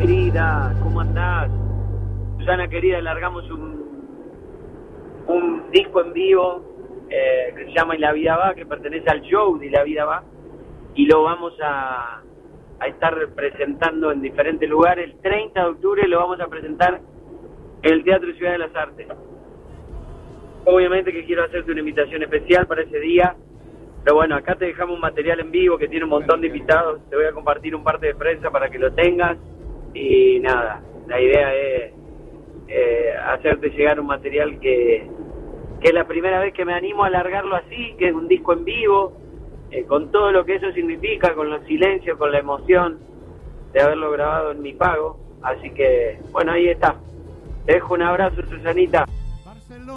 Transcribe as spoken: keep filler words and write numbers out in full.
querida, ¿cómo andás? Susana querida, largamos un, un disco en vivo eh, que se llama Y la vida va, que pertenece al show de Y la vida va, y lo vamos a, a estar presentando en diferentes lugares. El treinta de octubre lo vamos a presentar en el Teatro Ciudad de las Artes. Obviamente que quiero hacerte una invitación especial para ese día, pero bueno, acá te dejamos un material en vivo que tiene un montón de invitados. Te voy a compartir un parte de prensa para que lo tengas, y nada, la idea es eh, hacerte llegar un material que, que es la primera vez que me animo a largarlo así, que es un disco en vivo, eh, con todo lo que eso significa, con los silencios, con la emoción de haberlo grabado en mi pago. Así que, bueno, ahí está. Te dejo un abrazo, Susanita.